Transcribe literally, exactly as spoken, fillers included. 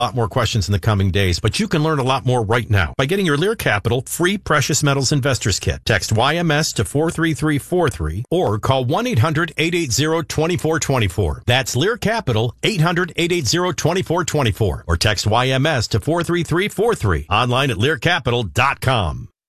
A lot more questions in the coming days, but you can learn a lot more right now by getting your Lear Capital free Precious Metals Investors Kit. Text Y M S to four three three four three or call one eight hundred eight eight zero two four two four. That's Lear Capital, eight hundred eight eight zero two four two four, or text Y M S to four three three four three. Online at lear capital dot com.